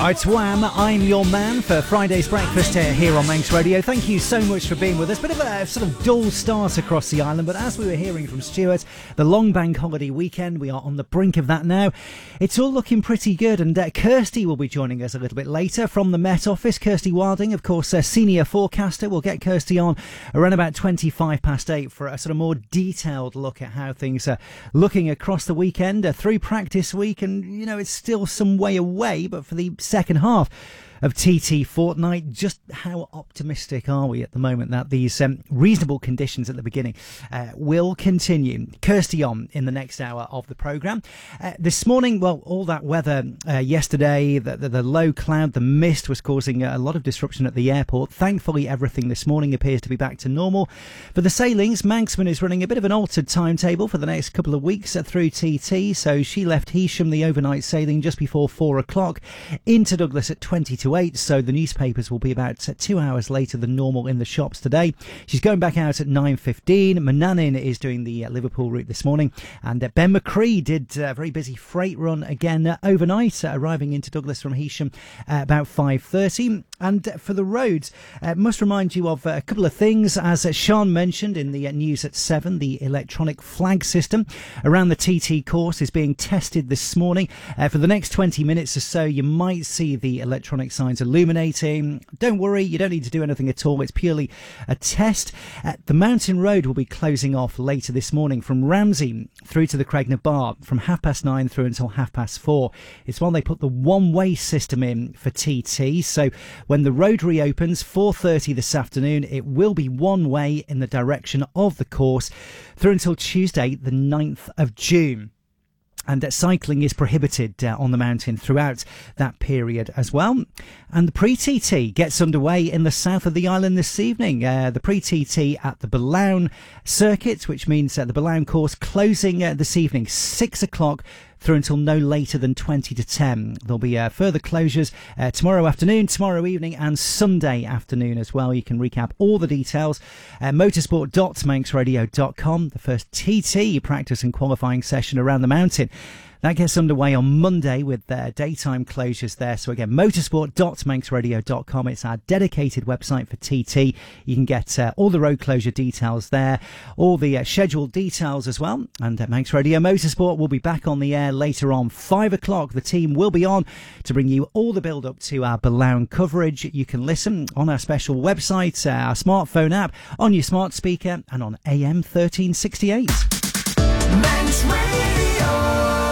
It's Wham! I'm your man for Friday's breakfast here on Manx Radio. Thank you so much for being with us. Bit of a sort of dull start across the island, but as we were hearing from Stuart, the long bank holiday weekend, we are on the brink of that now. It's all looking pretty good, and Kirsty will be joining us a little bit later from the Met Office. Kirsty Wilding, of course, senior forecaster. We'll get Kirsty on around about 8:25 for a sort of more detailed look at how things are looking across the weekend, through practice week, and, you know, it's still some way away, but for the second half of TT Fortnight, just how optimistic are we at the moment that these reasonable conditions at the beginning will continue? Kirsty on in the next hour of the programme. This morning, well, all that weather yesterday, the low cloud, the mist was causing a lot of disruption at the airport. Thankfully, everything this morning appears to be back to normal. For the sailings, Manxman is running a bit of an altered timetable for the next couple of weeks through TT, so she left Heysham, the overnight sailing, just before 4 o'clock, into Douglas at 8, so the newspapers will be about 2 hours later than normal in the shops today. She's going back out at 9:15. Manannan is doing the Liverpool route this morning, and Ben McCree did a very busy freight run again overnight, arriving into Douglas from Heysham about 5:30. And for the roads, must remind you of a couple of things. As Sean mentioned in the news at 7, the electronic flag system around the TT course is being tested this morning. For the next 20 minutes or so, you might see the electronic signs illuminating. Don't worry, you don't need to do anything at all. It's purely a test. The Mountain Road will be closing off later this morning from Ramsey through to the Craigna Bar from 9:30 through until 4:30. It's while they put the one-way system in for TT. So when the road reopens 4:30 this afternoon, it will be one way in the direction of the course through until Tuesday, the 9th of June. And cycling is prohibited on the mountain throughout that period as well. And the pre-TT gets underway in the south of the island this evening. The pre-TT at the Balaun circuit, which means the Balaun course closing this evening, 6 o'clock, through until no later than 20 to 10. There'll be further closures tomorrow afternoon, tomorrow evening, and Sunday afternoon as well. You can recap all the details. Motorsport.manxradio.com. The first TT practice and qualifying session around the mountain. That gets underway on Monday with daytime closures there. So again, motorsport.manxradio.com. It's our dedicated website for TT. You can get all the road closure details there, all the scheduled details as well. And Manx Radio Motorsport will be back on the air later on, 5 o'clock. The team will be on to bring you all the build-up to our Balaun coverage. You can listen on our special website, our smartphone app, on your smart speaker, and on AM 1368. Manx Radio.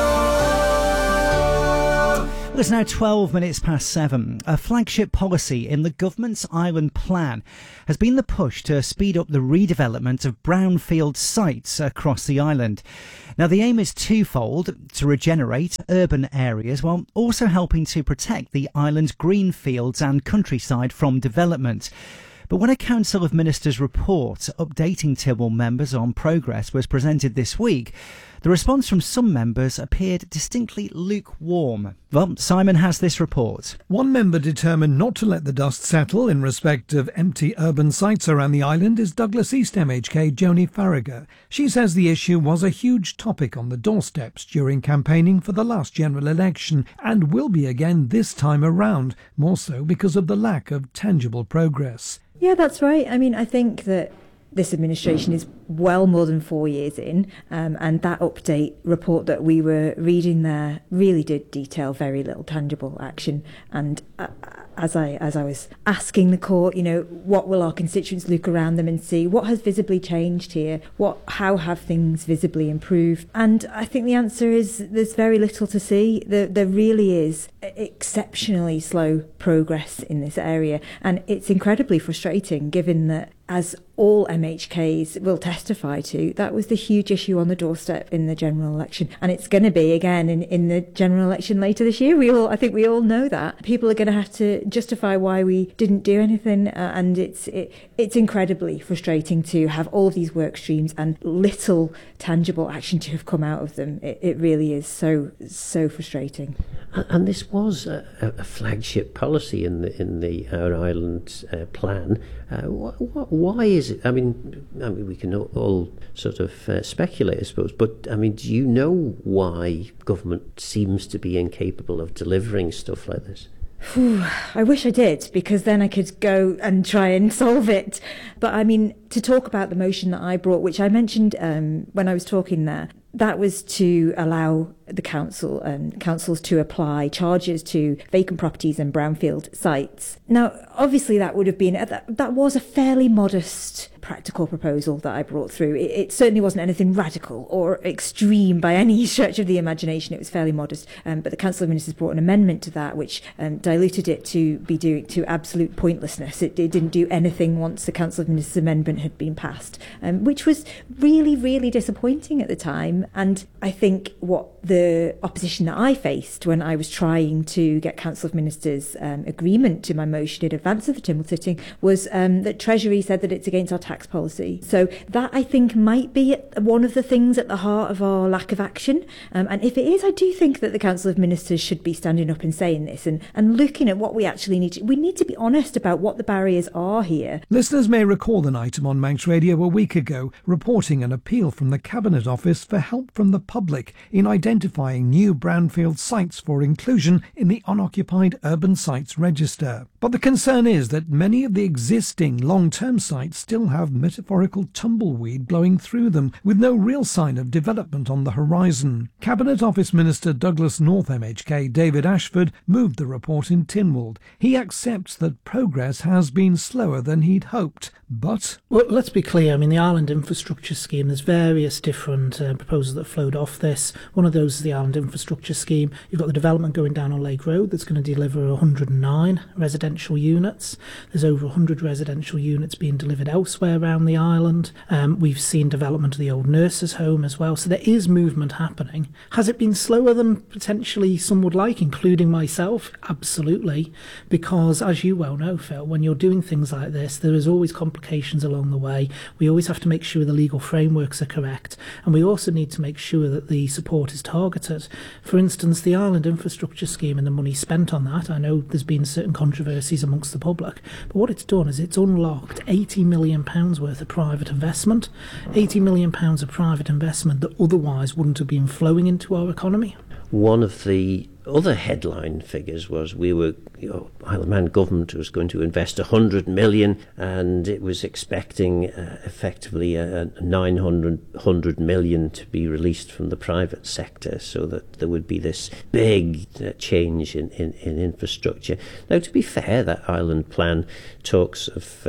It's now 12 minutes past 7. A flagship policy in the government's island plan has been the push to speed up the redevelopment of brownfield sites across the island. Now, the aim is twofold: to regenerate urban areas while also helping to protect the island's green fields and countryside from development. But when a Council of Ministers report updating Tyrrwell members on progress was presented this week, the response from some members appeared distinctly lukewarm. Well, Simon has this report. One member determined not to let the dust settle in respect of empty urban sites around the island is Douglas East MHK Joni Farragher. She says the issue was a huge topic on the doorsteps during campaigning for the last general election and will be again this time around, more so because of the lack of tangible progress. Yeah, that's right. I mean, I think that this administration is well more than 4 years in, and that update report that we were reading there really did detail very little tangible action. And as I was asking the court, you know, what will our constituents look around them and see? What has visibly changed here? How have things visibly improved? And I think the answer is there's very little to see. There really is exceptionally slow progress in this area, and it's incredibly frustrating given that, as all MHKs will testify to, that was the huge issue on the doorstep in the general election, and it's going to be again in the general election later this year. I think we all know that people are going to have to justify why we didn't do anything, and it's incredibly frustrating to have all of these work streams and little tangible action to have come out of them. It really is so frustrating. And this was a flagship policy in the Our Island plan. Why is it? I mean, we can all sort of speculate, I suppose. But I mean, do you know why government seems to be incapable of delivering stuff like this? I wish I did, because then I could go and try and solve it. But I mean, to talk about the motion that I brought, which I mentioned when I was talking there, that was to allow the councils to apply charges to vacant properties and brownfield sites. Now, obviously, that would have been that was a fairly modest practical proposal that I brought through. It certainly wasn't anything radical or extreme by any stretch of the imagination. It was fairly modest. But the Council of Ministers brought an amendment to that, which diluted it to absolute pointlessness. It didn't do anything once the Council of Ministers amendment had been passed, which was really, really disappointing at the time. And I think what the opposition that I faced when I was trying to get Council of Ministers agreement to my motion in advance of the Tynwald sitting was that Treasury said that it's against our tax policy. So that, I think, might be one of the things at the heart of our lack of action. And if it is, I do think that the Council of Ministers should be standing up and saying this and looking at what we actually need. We need to be honest about what the barriers are here. Listeners may recall an item on Manx Radio a week ago reporting an appeal from the Cabinet Office for help from the public in identifying new brownfield sites for inclusion in the Unoccupied Urban Sites Register. But the concern is that many of the existing long-term sites still have metaphorical tumbleweed blowing through them, with no real sign of development on the horizon. Cabinet Office Minister Douglas North MHK David Ashford moved the report in Tynwald. He accepts that progress has been slower than he'd hoped, but... Well, let's be clear. I mean, the Island Infrastructure Scheme, there's various different proposals that flowed off this. One of those is the Island Infrastructure Scheme. You've got the development going down on Lake Road that's going to deliver 109 residential units. There's over 100 residential units being delivered elsewhere around the island. We've seen development of the old nurses' home as well. So there is movement happening. Has it been slower than potentially some would like, including myself? Absolutely. Because, as you well know, Phil, when you're doing things like this, there is always complications along the way. We always have to make sure the legal frameworks are correct. And we also need to make sure that the support is targeted. For instance, the Island Infrastructure Scheme and the money spent on that, I know there's been certain controversies amongst the public, but what it's done is it's unlocked £80 million worth of private investment, £80 million of private investment that otherwise wouldn't have been flowing into our economy. One of the other headline figures was Isle of Man government was going to invest 100 million, and it was expecting effectively a 900 million to be released from the private sector, so that there would be this big change in infrastructure. Now, to be fair, that island plan talks of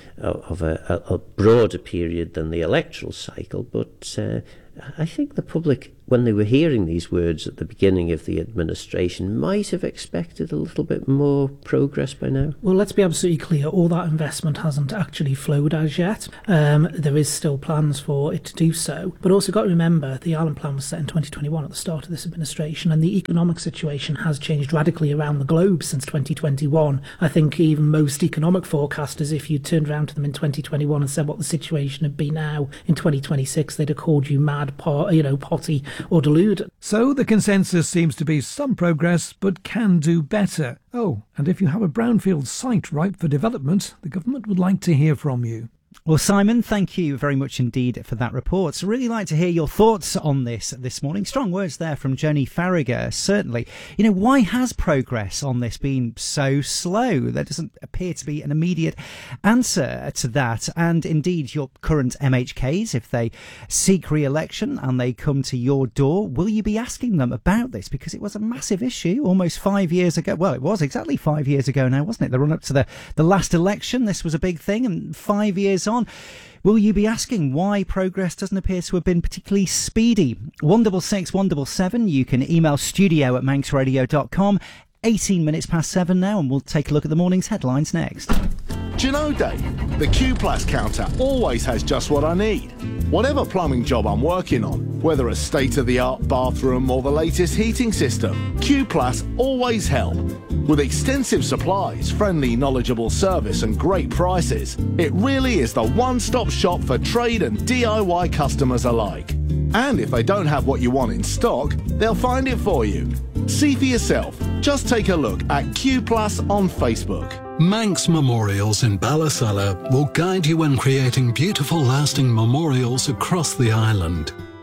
a broader period than the electoral cycle, but I think the public, when they were hearing these words at the beginning of the administration, might have expected a little bit more progress by now. Well, let's be absolutely clear, all that investment hasn't actually flowed as yet. There is still plans for it to do so. But also got to remember, the Island Plan was set in 2021 at the start of this administration, and the economic situation has changed radically around the globe since 2021. I think even most economic forecasters, if you turned around to them in 2021 and said what the situation had been now in 2026, they'd have called you mad, potty or deluded. So the consensus seems to be some progress, but can do better. Oh, and if you have a brownfield site ripe for development, the government would like to hear from you. Well, Simon, thank you very much indeed for that report. So really like to hear your thoughts on this morning. Strong words there from Joni Farragher, certainly. Why has progress on this been so slow? There doesn't appear to be an immediate answer to that. And indeed, your current MHKs, if they seek re-election and they come to your door, will you be asking them about this? Because it was a massive issue almost 5 years ago. Well, it was exactly 5 years ago now, wasn't it? The run up to the last election, this was a big thing. And 5 years on, will you be asking why progress doesn't appear to have been particularly speedy? 166 177. You can email studio@manxradio.com. 18 minutes past 7 now, and we'll take a look at the morning's headlines next. Do you know, Dave, the Q Plus counter always has just what I need. Whatever plumbing job I'm working on, whether a state-of-the-art bathroom or the latest heating system, Q Plus always help. With extensive supplies, friendly, knowledgeable service and great prices, it really is the one-stop shop for trade and DIY customers alike. And if they don't have what you want in stock, they'll find it for you. See for yourself. Just take a look at Q Plus on Facebook. Manx Memorials in Ballasalla will guide you in creating beautiful, lasting memorials across the island.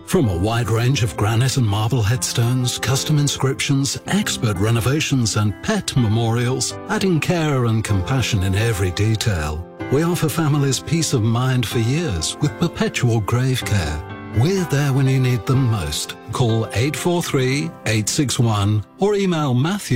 From a wide range of granite and marble headstones, custom inscriptions, expert renovations and pet memorials, adding care and compassion in every detail. We offer families peace of mind for years with perpetual grave care. We're there when you need them most. Call 843-861 or email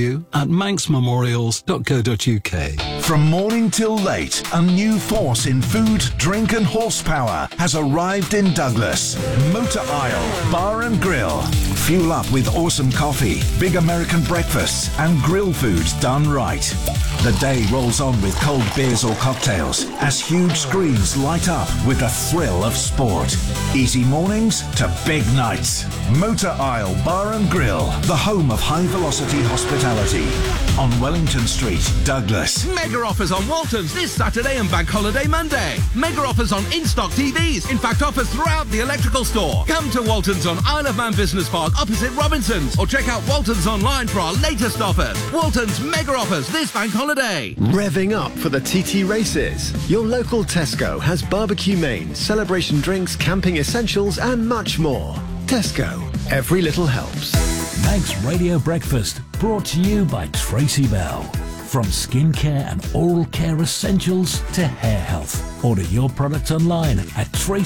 matthew@manxmemorials.co.uk. From morning till late, a new force in food, drink and horsepower has arrived in Douglas. Motor Isle Bar and Grill. Fuel up with awesome coffee, big American breakfasts and grill foods done right. The day rolls on with cold beers or cocktails as huge screens light up with the thrill of sport. Easy mornings to big nights. Motor Isle Bar and Grill, the home of high-velocity hospitality. On Wellington Street, Douglas. Mega offers on Waltons this Saturday and Bank Holiday Monday. Mega offers on in-stock TVs. In fact, offers throughout the electrical store. Come to Waltons on Isle of Man Business Park opposite Robinson's or check out Waltons online for our latest offers. Waltons Mega offers this Bank Holiday. Revving up for the TT races. Your local Tesco has barbecue mains, celebration drinks, camping essentials and much more. Tesco. Every little helps. Manx Radio Breakfast, brought to you by Tracy Bell. From skincare and oral care essentials to hair health. Order your products online at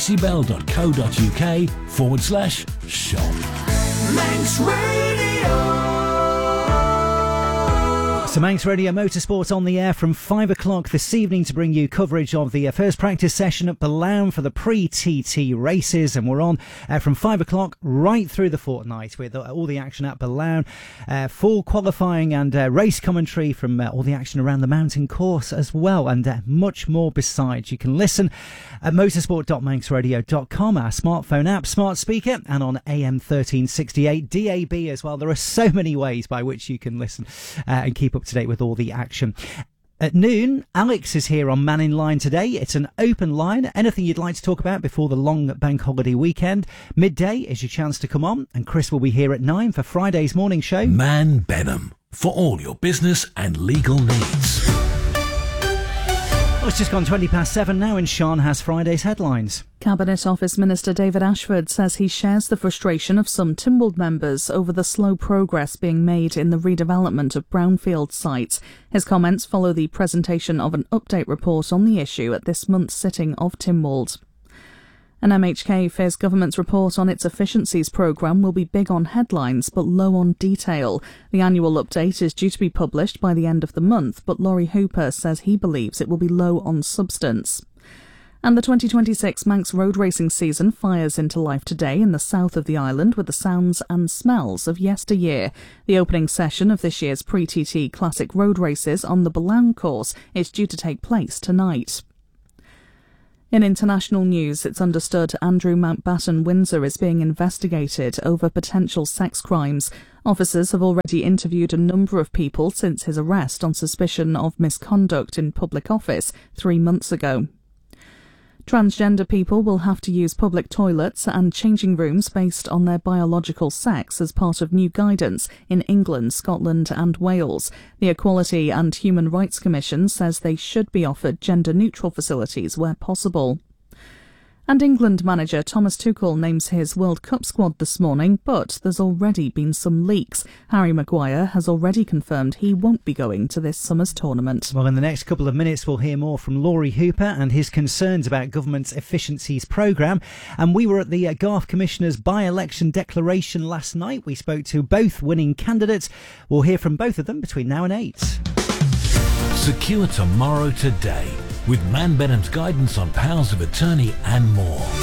tracybell.co.uk/shop. Manx Radio. So Manx Radio Motorsport on the air from 5 o'clock this evening to bring you coverage of the first practice session at Ballown for the pre-TT races. And we're on from 5 o'clock right through the fortnight with all the action at Ballown, full qualifying and race commentary from all the action around the mountain course as well, and much more besides. You can listen at motorsport.manxradio.com, our smartphone app, smart speaker, and on AM 1368 DAB as well. There are so many ways by which you can listen and keep up to date with all the action. At noon, Alex is here on Man in Line today. It's an open line. Anything you'd like to talk about before the long bank holiday weekend. Midday is your chance to come on, and Chris will be here at 9 for Friday's morning show. Man Benham, for all your business and legal needs. Well, it's just gone 20 past 7 now, and Sean has Friday's headlines. Cabinet Office Minister David Ashford says he shares the frustration of some Tynwald members over the slow progress being made in the redevelopment of brownfield sites. His comments follow the presentation of an update report on the issue at this month's sitting of Tynwald. An MHK fears government's report on its efficiencies programme will be big on headlines but low on detail. The annual update is due to be published by the end of the month, but Laurie Hooper says he believes it will be low on substance. And the 2026 Manx road racing season fires into life today in the south of the island with the sounds and smells of yesteryear. The opening session of this year's pre-TT Classic road races on the Ballown course is due to take place tonight. In international news, it's understood Andrew Mountbatten Windsor is being investigated over potential sex crimes. Officers have already interviewed a number of people since his arrest on suspicion of misconduct in public office 3 months ago. Transgender people will have to use public toilets and changing rooms based on their biological sex as part of new guidance in England, Scotland and Wales. The Equality and Human Rights Commission says they should be offered gender-neutral facilities where possible. And England manager Thomas Tuchel names his World Cup squad this morning, but there's already been some leaks. Harry Maguire has already confirmed he won't be going to this summer's tournament. Well, in the next couple of minutes, we'll hear more from Laurie Hooper and his concerns about government's efficiencies programme. And we were at the Garth Commissioner's by-election declaration last night. We spoke to both winning candidates. We'll hear from both of them between now and 8. Secure tomorrow today with Man Benham's guidance on powers of attorney and more.